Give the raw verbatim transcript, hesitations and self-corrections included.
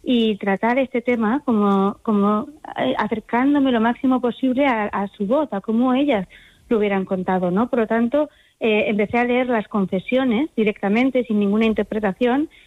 y tratar este tema como, como eh, acercándome lo máximo posible a, a su voz, a cómo ellas lo hubieran contado, ¿no? Por lo tanto, eh, empecé a leer las confesiones directamente, sin ninguna interpretación,